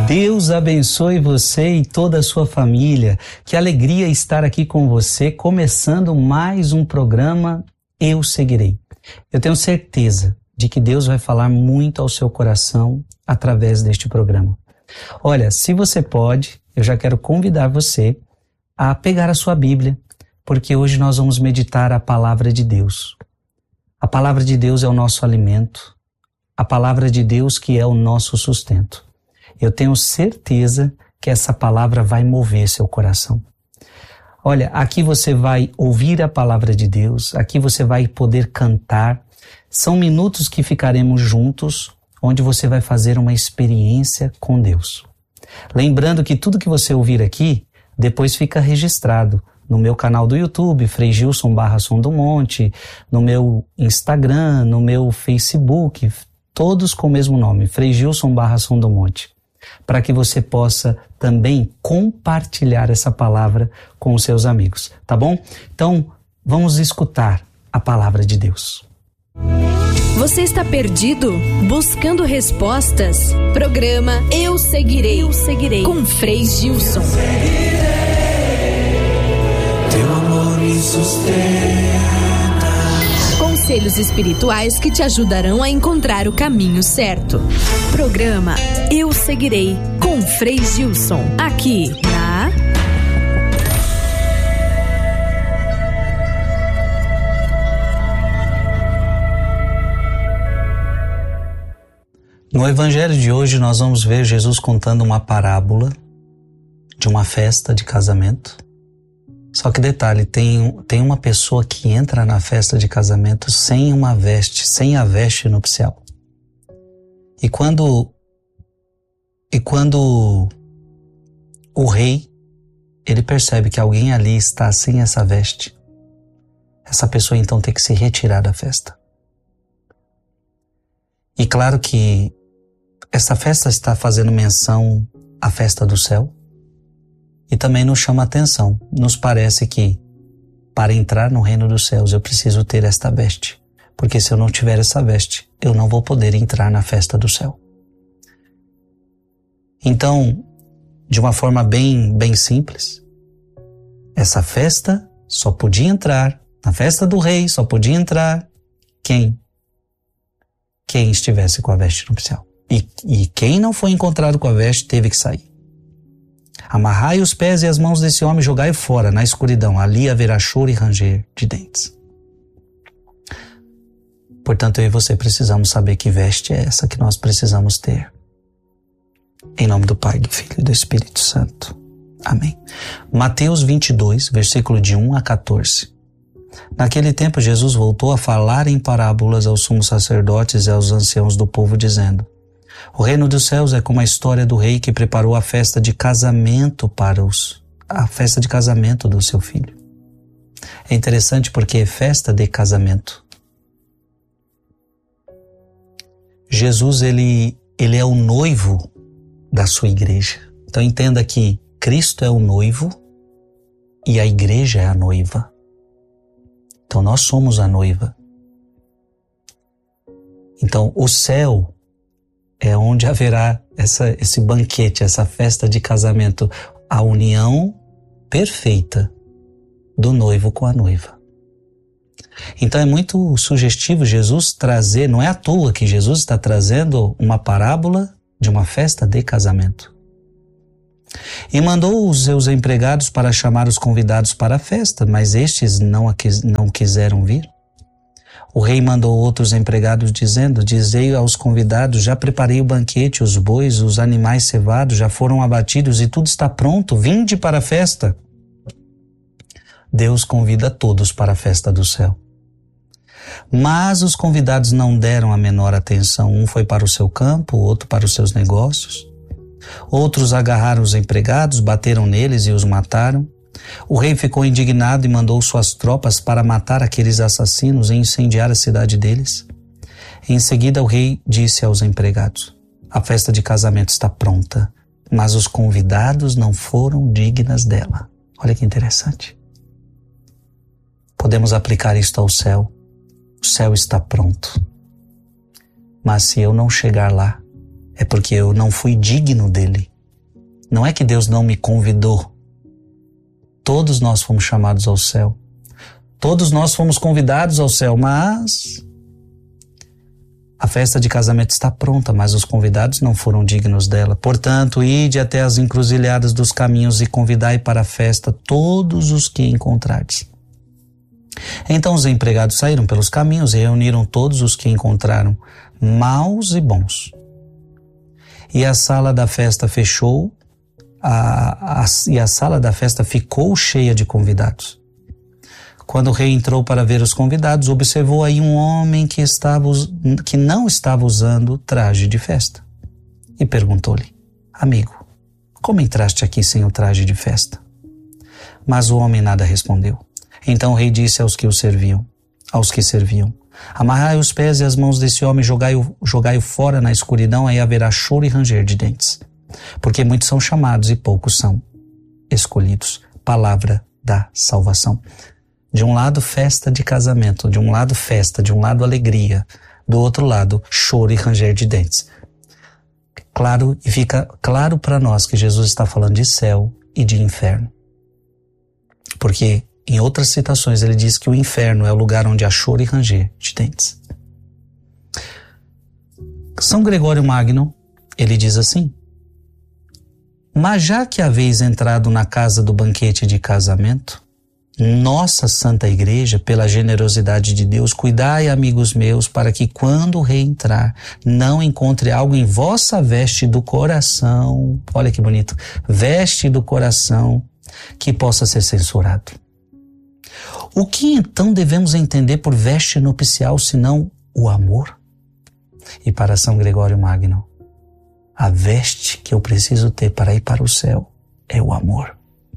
Deus abençoe você e toda a sua família. Que alegria estar aqui com você, começando mais um programa Eu Seguirei. Eu tenho certeza de que Deus vai falar muito ao seu coração através deste programa. Olha, se você pode, eu já quero convidar você a pegar a sua Bíblia, porque hoje nós vamos meditar a palavra de Deus. A palavra de Deus é o nosso alimento, a palavra de Deus que é o nosso sustento. Eu tenho certeza que essa palavra vai mover seu coração. Olha, aqui você vai ouvir a palavra de Deus, aqui você vai poder cantar. São minutos que ficaremos juntos, onde você vai fazer uma experiência com Deus. Lembrando que tudo que você ouvir aqui, depois fica registrado no meu canal do YouTube, Frei Gilson /Som do Monte, no meu Instagram, no meu Facebook, todos com o mesmo nome, Frei Gilson /Som do Monte, para que você possa também compartilhar essa palavra com os seus amigos, tá bom? Então, vamos escutar a palavra de Deus. Você está perdido? Buscando respostas? Programa Eu Seguirei. Eu Seguirei. Com Frei Gilson. Teu amor me sustenta. Conselhos espirituais que te ajudarão a encontrar o caminho certo. Programa Eu Seguirei. Com Frei Gilson. Aqui na... No evangelho de hoje nós vamos ver Jesus contando uma parábola de uma festa de casamento. Só que detalhe, tem uma pessoa que entra na festa de casamento sem uma veste, sem a veste nupcial. E quando o rei, ele percebe que alguém ali está sem essa veste, essa pessoa então tem que se retirar da festa. E claro que essa festa está fazendo menção à festa do céu e também nos chama a atenção. Nos parece que para entrar no reino dos céus eu preciso ter esta veste, porque se eu não tiver essa veste, eu não vou poder entrar na festa do céu. Então, de uma forma bem simples, essa festa só podia entrar, na festa do rei só podia entrar quem estivesse com a veste nupcial. E quem não foi encontrado com a veste teve que sair. Amarrai os pés e as mãos desse homem e jogai fora, na escuridão. Ali haverá choro e ranger de dentes. Portanto, eu e você precisamos saber que veste é essa que nós precisamos ter. Em nome do Pai, do Filho e do Espírito Santo. Amém. Mateus 22, versículo de 1 a 14. Naquele tempo, Jesus voltou a falar em parábolas aos sumos sacerdotes e aos anciãos do povo, dizendo: o reino dos céus é como a história do rei que preparou a festa de casamento do seu filho. É interessante porque é festa de casamento. Jesus, ele é o noivo da sua igreja. Então entenda que Cristo é o noivo e a igreja é a noiva. Então nós somos a noiva. Então o céu é onde haverá esse banquete, essa festa de casamento, a união perfeita do noivo com a noiva. Então é muito sugestivo Jesus trazer, não é à toa que Jesus está trazendo uma parábola de uma festa de casamento. E mandou os seus empregados para chamar os convidados para a festa, mas estes não quiseram vir. O rei mandou outros empregados dizendo: dizei aos convidados, já preparei o banquete, os bois, os animais cevados já foram abatidos e tudo está pronto, vinde para a festa. Deus convida todos para a festa do céu. Mas os convidados não deram a menor atenção. Um foi para o seu campo, outro para os seus negócios. Outros agarraram os empregados, bateram neles e os mataram. O rei ficou indignado e mandou suas tropas para matar aqueles assassinos e incendiar a cidade deles. Em seguida, o rei disse aos empregados: a festa de casamento está pronta, mas os convidados não foram dignas dela. Olha que interessante. Podemos aplicar isto ao céu. O céu está pronto. Mas se eu não chegar lá, é porque eu não fui digno dele. Não é que Deus não me convidou. Todos nós fomos chamados ao céu. Todos nós fomos convidados ao céu, mas a festa de casamento está pronta, mas os convidados não foram dignos dela. Portanto, ide até as encruzilhadas dos caminhos e convidai para a festa todos os que encontrardes. Então os empregados saíram pelos caminhos e reuniram todos os que encontraram, maus e bons. E a sala da festa fechou, e a sala da festa ficou cheia de convidados. Quando o rei entrou para ver os convidados, observou aí um homem que não estava usando traje de festa. E perguntou-lhe: amigo, como entraste aqui sem o traje de festa? Mas o homem nada respondeu. Então o rei disse aos que serviam: amarrai os pés e as mãos desse homem, jogai-o fora na escuridão, aí haverá choro e ranger de dentes. Porque muitos são chamados e poucos são escolhidos. Palavra da salvação. De um lado, festa de casamento, de um lado, festa, de um lado, alegria, do outro lado, choro e ranger de dentes. Claro, e fica claro para nós que Jesus está falando de céu e de inferno. Porque em outras citações ele diz que o inferno é o lugar onde há choro e ranger de dentes. São Gregório Magno, ele diz assim: mas já que haveis entrado na casa do banquete de casamento, nossa Santa Igreja, pela generosidade de Deus, cuidai, amigos meus, para que quando o rei entrar, não encontre algo em vossa veste do coração, olha que bonito, veste do coração, que possa ser censurado. O que então devemos entender por veste nupcial, senão o amor? E para São Gregório Magno, a veste que eu preciso ter para ir para o céu é o amor.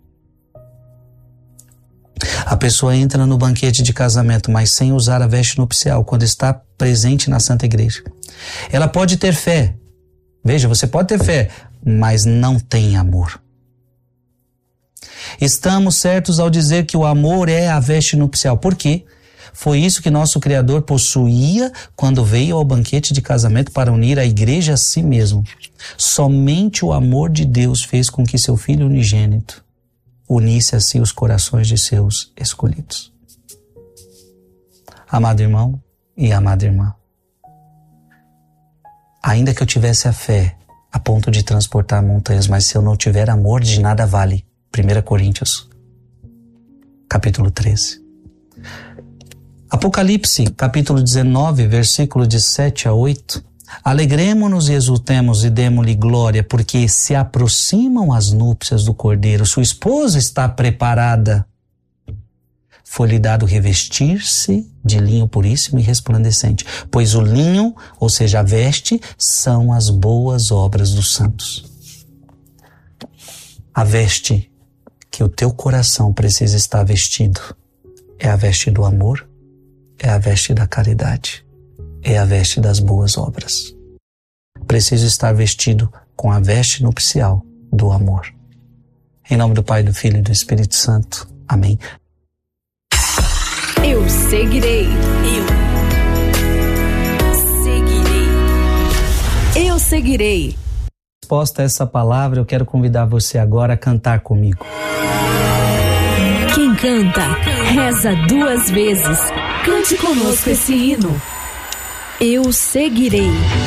A pessoa entra no banquete de casamento, mas sem usar a veste nupcial, quando está presente na Santa Igreja. Ela pode ter fé. Veja, você pode ter fé, mas não tem amor. Estamos certos ao dizer que o amor é a veste nupcial. Por quê? Foi isso que nosso Criador possuía quando veio ao banquete de casamento para unir a igreja a si mesmo. Somente o amor de Deus fez com que seu Filho unigênito unisse a si os corações de seus escolhidos. Amado irmão e amada irmã, ainda que eu tivesse a fé a ponto de transportar montanhas, mas se eu não tiver amor, de nada vale. 1 Coríntios, capítulo 13. Apocalipse, capítulo 19, versículo de 7 a 8. Alegremo-nos e exultemos e demo-lhe glória, porque se aproximam as núpcias do Cordeiro, sua esposa está preparada. Foi-lhe dado revestir-se de linho puríssimo e resplandecente, pois o linho, ou seja, a veste, são as boas obras dos santos. A veste que o teu coração precisa estar vestido é a veste do amor, é a veste da caridade, é a veste das boas obras. Preciso estar vestido com a veste nupcial do amor. Em nome do Pai, do Filho e do Espírito Santo. Amém. Eu seguirei. Eu seguirei. Resposta a essa palavra, eu quero convidar você agora a cantar comigo. Quem canta, reza 2 vezes. Cante conosco esse hino. Eu seguirei.